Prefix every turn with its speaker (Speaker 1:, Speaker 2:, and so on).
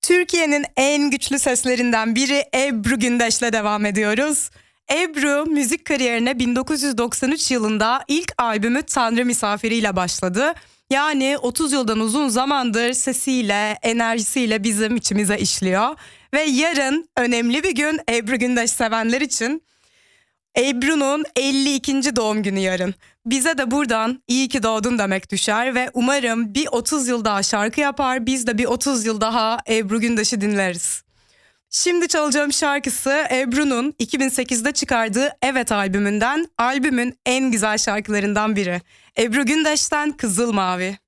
Speaker 1: Türkiye'nin en güçlü seslerinden biri Ebru Gündeş'le devam ediyoruz. Ebru müzik kariyerine 1993 yılında ilk albümü Tanrı Misafiriyle başladı. Yani 30 yıldan uzun zamandır sesiyle, enerjisiyle bizim içimize işliyor. Ve yarın önemli bir gün Ebru Gündeş sevenler için. Ebru'nun 52. doğum günü yarın. Bize de buradan iyi ki doğdun demek düşer ve umarım bir 30 yıl daha şarkı yapar, biz de bir 30 yıl daha Ebru Gündeş'i dinleriz. Şimdi çalacağım şarkısı Ebru'nun 2008'de çıkardığı Evet albümünden, albümün en güzel şarkılarından biri. Ebru Gündeş'ten Kızıl Mavi.